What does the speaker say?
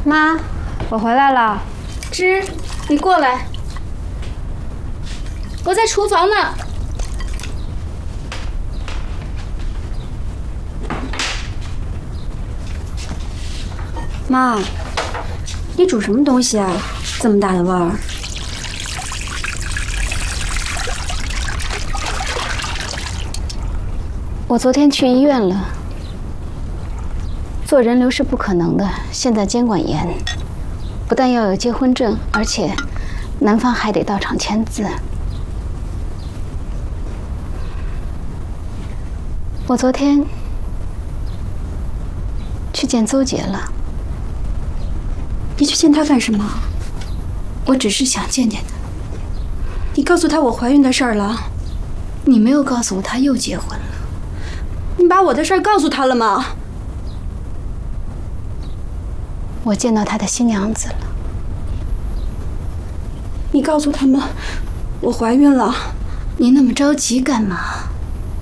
妈，我回来了。 芝，你过来，我在厨房呢。 妈，你煮什么东西啊？这么大的味儿。 我昨天去医院了，做人流是不可能的，现在监管严，不但要有结婚证，而且男方还得到场签字。我昨天去见邹杰了。 你去见他干什么？我只是想见见他。你告诉他我怀孕的事儿了？ 你没有告诉我他又结婚了。 你把我的事儿告诉他了吗？ 我见到他的新娘子了。 你告诉他们我怀孕了。 你那么着急干嘛？